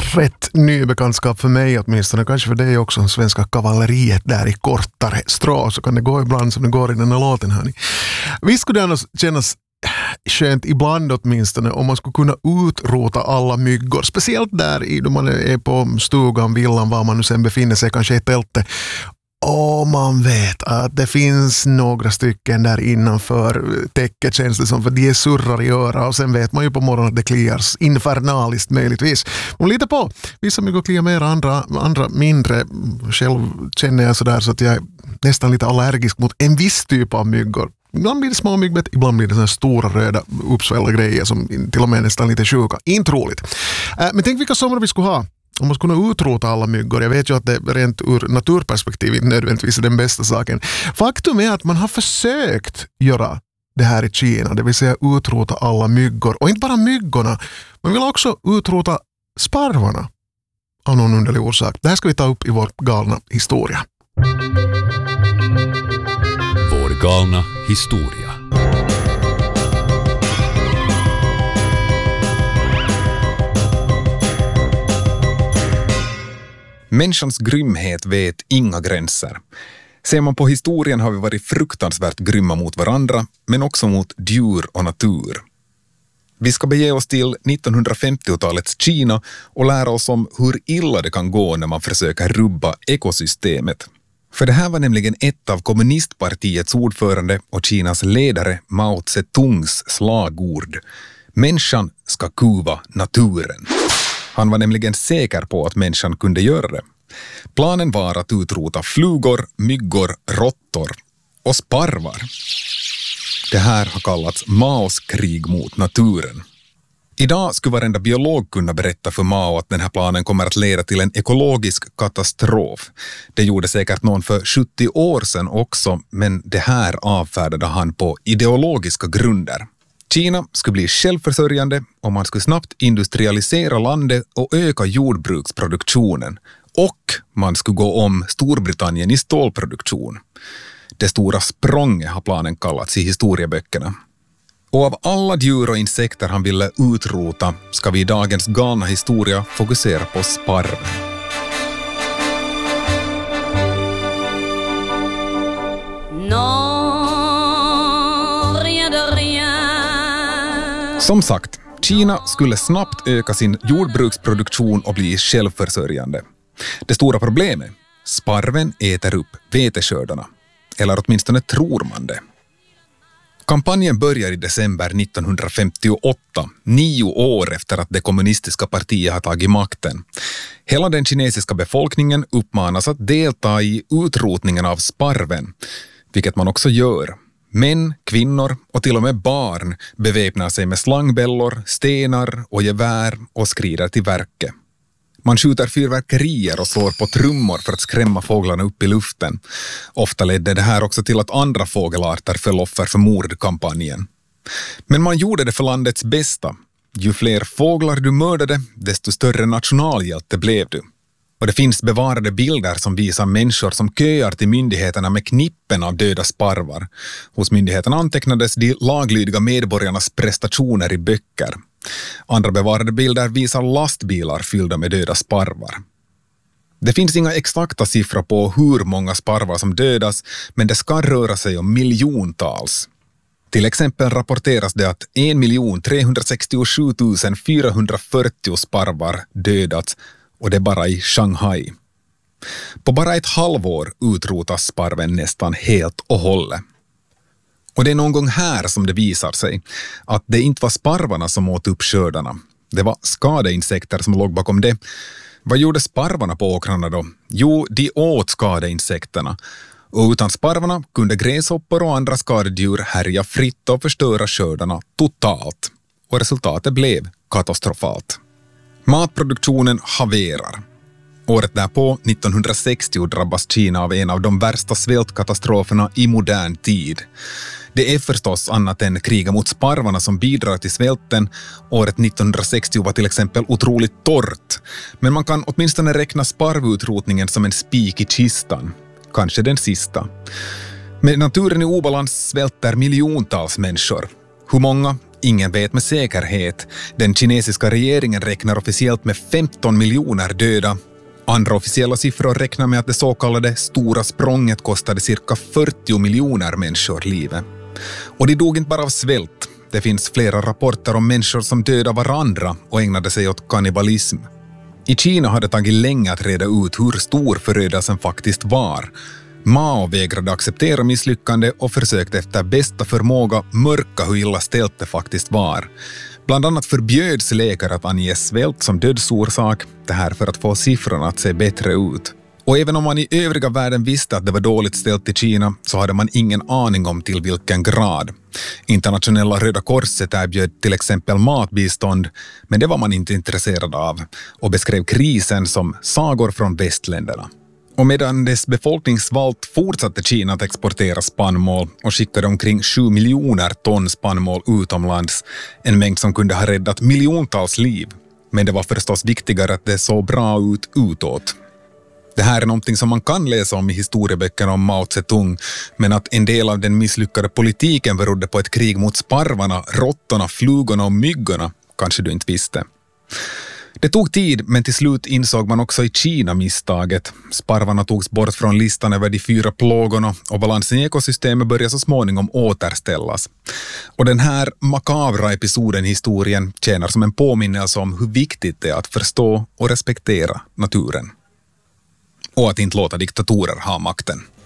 rätt ny bekantskap för mig åtminstone, kanske för dig också, svenska kavalleriet där i kortare strå, så kan det gå ibland som det går i den här låten, hörni. Visst skulle det annars kännas skönt ibland åtminstone om man skulle kunna utrota alla myggor, speciellt där i då man är på stugan, villan, var man nu sen befinner sig, kanske i tältet. Och man vet att det finns några stycken där innanför täcket, känns det som, för de surrar i öra, och sen vet man ju på morgonen att det kliar infernaliskt möjligtvis. Och lite på, vissa myggor kliar mer, andra mindre. Själv känner jag sådär så att jag är nästan lite allergisk mot en viss typ av myggor. Ibland blir det små myggbett, ibland blir det sådana stora röda uppsvällda grejer som till och med nästan lite sjuka. Inte roligt. Men tänk vilka somrar vi skulle ha om man skulle kunna utrota alla myggor. Jag vet ju att det rent ur naturperspektiv inte nödvändigtvis är den bästa saken. Faktum är att man har försökt göra det här i Kina, det vill säga utrota alla myggor. Och inte bara myggorna, man vill också utrota sparvarna av någon underlig orsak. Det här ska vi ta upp i vår galna historia. Vår galna historia. Människans grymhet vet inga gränser. Ser man på historien har vi varit fruktansvärt grymma mot varandra, men också mot djur och natur. Vi ska bege oss till 1950-talets Kina och lära oss om hur illa det kan gå när man försöker rubba ekosystemet. För det här var nämligen ett av kommunistpartiets ordförande och Kinas ledare Mao Zedongs slagord. Människan ska kuva naturen. Han var nämligen säker på att människan kunde göra det. Planen var att utrota flugor, myggor, råttor och sparvar. Det här har kallats Maos krig mot naturen. Idag skulle varenda biolog kunna berätta för Mao att den här planen kommer att leda till en ekologisk katastrof. Det gjorde säkert någon för 70 år sedan också, men det här avfärdade han på ideologiska grunder. Kina skulle bli självförsörjande och man skulle snabbt industrialisera landet och öka jordbruksproduktionen. Och man skulle gå om Storbritannien i stålproduktion. Det stora språnget har planen kallats i historieböckerna. Och av alla djur och insekter han ville utrota ska vi i dagens galna historia fokusera på sparven. Som sagt, Kina skulle snabbt öka sin jordbruksproduktion och bli självförsörjande. Det stora problemet, sparven äter upp veteskördarna. Eller åtminstone tror man det. Kampanjen börjar i december 1958, 9 år efter att det kommunistiska partiet har tagit makten. Hela den kinesiska befolkningen uppmanas att delta i utrotningen av sparven, vilket man också gör. Män, kvinnor och till och med barn beväpnar sig med slangbällor, stenar och gevär och skrider till verket. Man skjuter fyrverkerier och slår på trummor för att skrämma fåglarna upp i luften. Ofta ledde det här också till att andra fågelarter föll offer för mordkampanjen. Men man gjorde det för landets bästa. Ju fler fåglar du mördade, desto större nationalhjälte blev du. Och det finns bevarade bilder som visar människor som köar till myndigheterna med knippen av döda sparvar. Hos myndigheterna antecknades de laglydiga medborgarnas prestationer i böcker. Andra bevarade bilder visar lastbilar fyllda med döda sparvar. Det finns inga exakta siffror på hur många sparvar som dödas, men det ska röra sig om miljontals. Till exempel rapporteras det att 1 367 440 sparvar dödats, och det är bara i Shanghai. På bara ett halvår utrotas sparven nästan helt och hållet. Och det är någon gång här som det visar sig att det inte var sparvarna som åt upp skördarna. Det var skadeinsekter som låg bakom det. Vad gjorde sparvarna på åkrarna då? Jo, de åt skadeinsekterna. Och utan sparvarna kunde gräshoppor och andra skadedjur härja fritt och förstöra skördarna totalt. Och resultatet blev katastrofalt. Matproduktionen haverar. Året därpå, 1960, drabbas Kina av en av de värsta svältkatastroferna i modern tid. Det är förstås annat än kriga mot sparvarna som bidrar till svälten. Året 1960 var till exempel otroligt torrt. Men man kan åtminstone räkna sparvutrotningen som en spik i kistan. Kanske den sista. Med naturen i obalans svälter miljontals människor. Hur många? ingen vet med säkerhet. Den kinesiska regeringen räknar officiellt med 15 miljoner döda. Andra officiella siffror räknar med att det så kallade stora språnget kostade cirka 40 miljoner människor livet. Och de dog inte bara av svält. Det finns flera rapporter om människor som dödade varandra och ägnade sig åt kannibalism. I Kina hade det tagit länge att reda ut hur stor förödelsen faktiskt var. Mao vägrade acceptera misslyckande och försökte efter bästa förmåga mörka hur illa ställt det faktiskt var. Bland annat förbjöds läkare att ange svält som dödsorsak, det här för att få siffrorna att se bättre ut. Och även om man i övriga världen visste att det var dåligt ställt i Kina så hade man ingen aning om till vilken grad. Internationella Röda Korset erbjöd till exempel matbistånd, men det var man inte intresserad av och beskrev krisen som sagor från västländerna. Och medan dess befolkning svalt fortsatte Kina att exportera spannmål och skickade omkring 7 miljoner ton spannmål utomlands, en mängd som kunde ha räddat miljontals liv. Men det var förstås viktigare att det såg bra ut utåt. Det här är någonting som man kan läsa om i historieböckerna om Mao Zedong, men att en del av den misslyckade politiken berodde på ett krig mot sparvarna, råttorna, flugorna och myggorna, kanske du inte visste. Det tog tid, men till slut insåg man också i Kina misstaget. Sparvarna togs bort från listan över de 4 plågorna och balansen i ekosystemet började så småningom återställas. Och den här makabra episoden i historien tjänar som en påminnelse om hur viktigt det är att förstå och respektera naturen. Och att inte låta diktatorer ha makten.